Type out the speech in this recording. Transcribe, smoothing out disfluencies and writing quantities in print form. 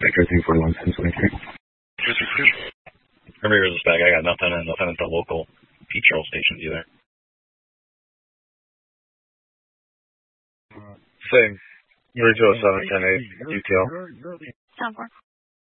Victor 341 723. Remember, here's this bag. I got nothing at the local petrol stations either. Same. Regional 710-8, UTL. Sound 4.